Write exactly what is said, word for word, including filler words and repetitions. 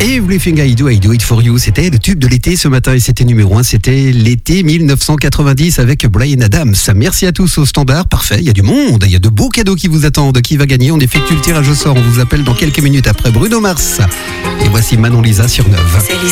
Everything I Do, I Do It For You. C'était le tube de l'été ce matin et c'était numéro un. C'était l'été dix-neuf cent quatre-vingt-dix avec Bryan Adams. Merci à tous au standard. Parfait, il y a du monde. Il y a de beaux cadeaux qui vous attendent. Qui va gagner? On effectue le tirage au sort. On vous appelle dans quelques minutes après Bruno Mars. Et voici Manon Lisa sur neuf. C'est Lisa.